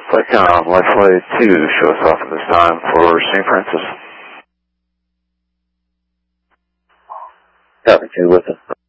Flight Count on Flight 2, show us off at this time for St. Francis. Copy 2 with us.